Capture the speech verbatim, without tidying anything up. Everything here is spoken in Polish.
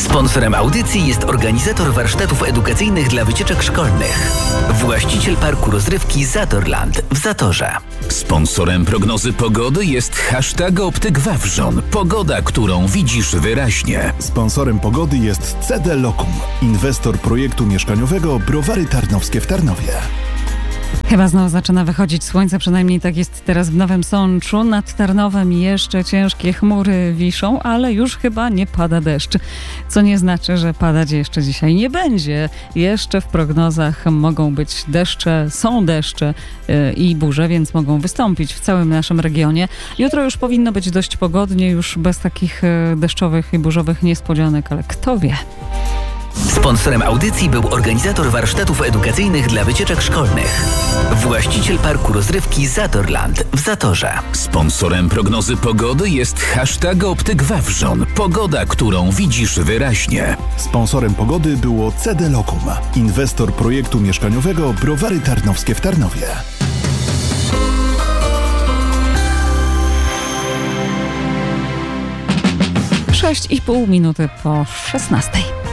Sponsorem audycji jest organizator warsztatów edukacyjnych dla wycieczek szkolnych. Właściciel parku rozrywki Zatorland w Zatorze. Sponsorem prognozy pogody jest hashtag Optyk Wawrzon. Pogoda, którą widzisz wyraźnie. Sponsorem pogody jest C D Lokum, inwestor projektu mieszkaniowego Browary Tarnowskie w Tarnowie. Chyba znowu zaczyna wychodzić słońce, przynajmniej tak jest teraz w Nowym Sączu. Nad Tarnowem jeszcze ciężkie chmury wiszą, ale już chyba nie pada deszcz. Co nie znaczy, że padać jeszcze dzisiaj nie będzie. Jeszcze w prognozach mogą być deszcze, są deszcze yy, i burze, więc mogą wystąpić w całym naszym regionie. Jutro już powinno być dość pogodnie, już bez takich yy, deszczowych i burzowych niespodzianek, ale kto wie. Sponsorem audycji był organizator warsztatów edukacyjnych dla wycieczek szkolnych. Właściciel parku rozrywki Zatorland w Zatorze. Sponsorem prognozy pogody jest hashtag Optyk Wawrzon. Pogoda, którą widzisz wyraźnie. Sponsorem pogody było C D Lokum, inwestor projektu mieszkaniowego Browary Tarnowskie w Tarnowie. sześć i pół minuty po szesnastej.